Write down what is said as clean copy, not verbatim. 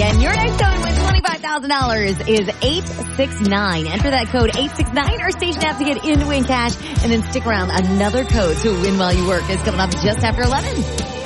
Again, your next code with $25,000 is 869. Enter that code 869 or station app to get in to win cash, and then stick around. Another code to win while you work is coming up just after 11.